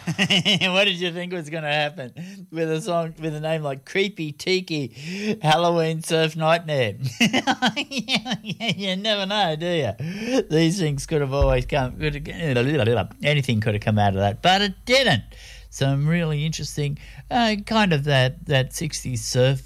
What did you think was going to happen with a song with a name like Creepy Tiki Halloween Surf Nightmare? You never know, do you? These things could have always come. Anything could have come out of that, but it didn't. Some really interesting, kind of that 60s